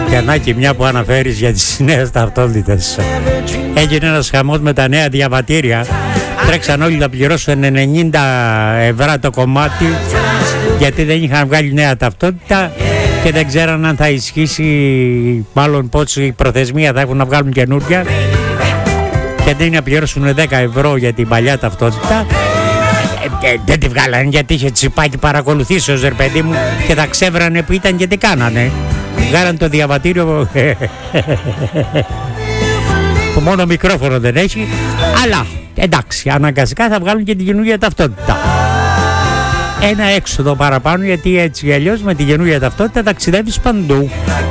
Γιαννάκη, μια που αναφέρεις για τις νέες ταυτότητες, έγινε ένας χαμός με τα νέα διαβατήρια. Τρέξαν όλοι να πληρώσουν 90 ευρώ το κομμάτι, γιατί δεν είχαν βγάλει νέα ταυτότητα και δεν ξέραν αν θα ισχύσει, μάλλον πώς η προθεσμία θα έχουν να βγάλουν καινούρια, και αντί να πληρώσουν 10 ευρώ για την παλιά ταυτότητα, δεν τη βγάλανε γιατί είχε τσιπάκι παρακολουθήσεως, ρε παιδί μου, και τα ξέβρανε που ήταν και τι κάνανε. Βγάλαν το διαβατήριο που μόνο μικρόφωνο δεν έχει, αλλά εντάξει, αναγκαστικά θα βγάλουν και την καινούργια ταυτότητα. Ένα έξοδο παραπάνω, γιατί έτσι ή αλλιώς με την καινούργια ταυτότητα ταξιδεύεις παντού.